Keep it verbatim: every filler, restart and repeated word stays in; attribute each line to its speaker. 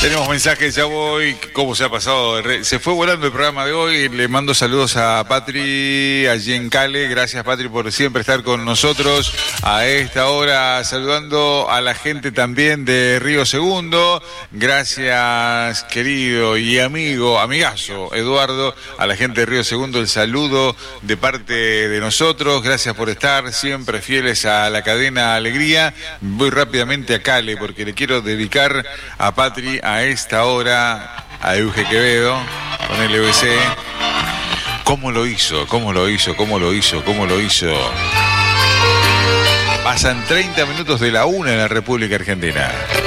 Speaker 1: Tenemos mensajes, ya voy. ¿Cómo se ha pasado? Se fue volando el programa de hoy. Le mando saludos a Patri, allí en Cale. Gracias, Patri, por siempre estar con nosotros a esta hora. Saludando a la gente también de Río Segundo. Gracias, querido y amigo, amigazo Eduardo. A la gente de Río Segundo, el saludo de parte de nosotros. Gracias por estar siempre fieles a la cadena Alegría. Voy rápidamente a Cale porque le quiero dedicar a Patri a esta hora, a Euge Quevedo, con el L B C. ¿Cómo lo hizo? ¿Cómo lo hizo? ¿Cómo lo hizo? ¿Cómo lo hizo? Pasan treinta minutos de la una en la República Argentina.